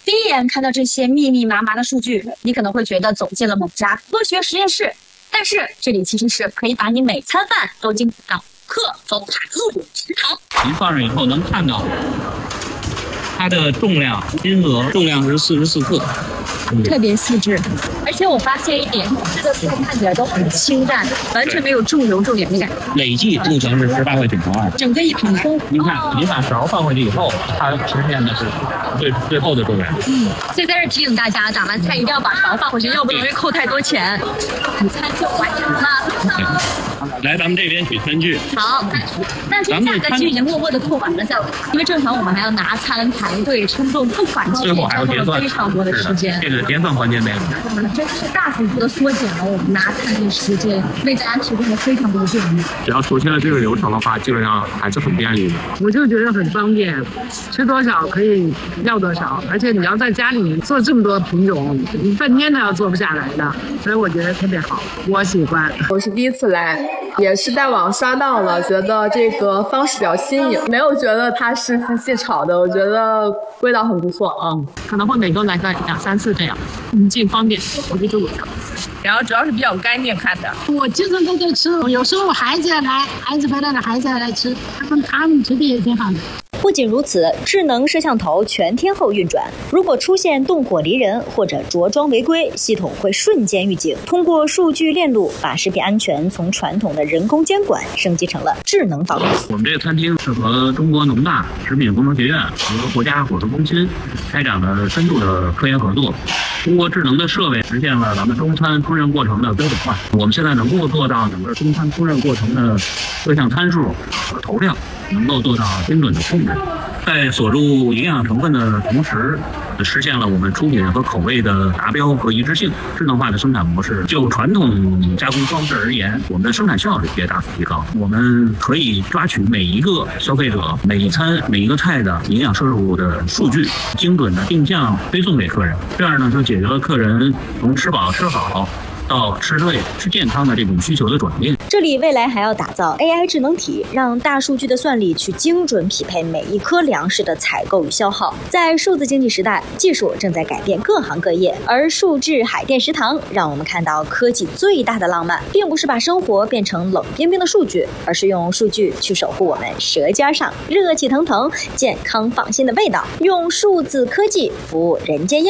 第一眼看到这些密密麻麻的数据，你可能会觉得走进了某家科学实验室，但是这里其实是可以把你每餐饭都精准到克和卡路里食堂。 您放上以后能看到它的重量、金额，重量是44克。 特别细致，而且我发现一点，这个菜看起来都很清淡，完全没有重油重盐的感觉。 累计目前是18.2块。 整个一桶都， 您看，您把勺放回去以后，它实现的是最后的重量。 所以在这提醒大家，打完菜一定要把勺放回去，要不容易扣太多钱。午餐就完成了。 来，咱们这边取餐具。 好，但是价格其实已经默默的扣完了，在我看，因为正常我们还要拿餐排队称重付款， 最后还要结算， 非常多的时间。 这个结算环节没有。 真是大幅度的缩减了我们拿餐的时间，为大家提供了非常多的便利。 只要熟悉了这个流程的话，基本上还是很便利的。 我就觉得很方便，吃多少可以要多少，而且你要在家里做这么多品种，你半天都要做不下来的，所以我觉得特别好，我喜欢。 我是第一次来，也是在网刷到了，觉得这个方式比较新颖，没有觉得它是机器炒的，我觉得味道很不错啊。 可能会每周来个2、3次这样，既方便，我就住上。 然后主要是比较干净看的。 我经常在这吃，有时候我孩子也来，孩子陪他的孩子也来吃，他们吃的也挺好的。 不仅如此，智能摄像头全天候运转，如果出现动火离人或者着装违规，系统会瞬间预警，通过数据链路把食品安全从传统的人工监管升级成了智能防御。 我们这个餐厅是和中国农大食品工程学院和国家伙食中心开展了深度的科研合作，通过智能的设备实现了咱们中餐烹饪过程的标准化。我们现在能够做到整个中餐烹饪过程的各项参数和投料能够做到精准的控制，在锁住营养成分的同时，实现了我们出品和口味的达标和一致性。智能化的生产模式，就传统加工方式而言，我们的生产效率也大幅提高。我们可以抓取每一个消费者每一餐每一个菜的营养摄入的数据，精准的定向推送给客人，这样呢就解决了客人从吃饱吃好到吃对吃健康的这种需求的转变。 这里未来还要打造 AI 智能体，让大数据的算力去精准匹配每一颗粮食的采购与消耗。在数字经济时代，技术正在改变各行各业，而数字海淀食堂让我们看到科技最大的浪漫，并不是把生活变成冷冰冰的数据，而是用数据去守护我们舌尖上热气腾腾、健康放心的味道，用数字科技服务人间烟。